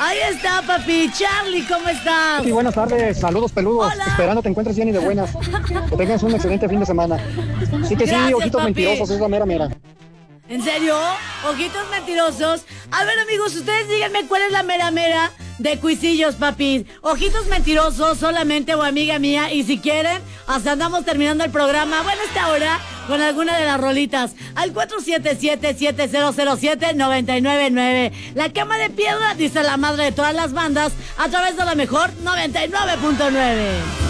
Ahí está, papi. Charlie, ¿cómo estás? Sí, buenas tardes, saludos peludos. Hola. Esperando te encuentres bien y de buenas. Que tengas un excelente fin de semana. Sí que Gracias, sí, ojitos papi. mentirosos, es la mera mera. ¿En serio? ¿Ojitos mentirosos? A ver, amigos, ustedes díganme cuál es la mera mera de Cuisillos, papi. Ojitos mentirosos solamente o amiga mía. Y si quieren, hasta andamos terminando el programa. Bueno, esta hora con alguna de las rolitas. Al 477-7007-999. La cama de piedra, dice la madre de todas las bandas, a través de la mejor 99.9.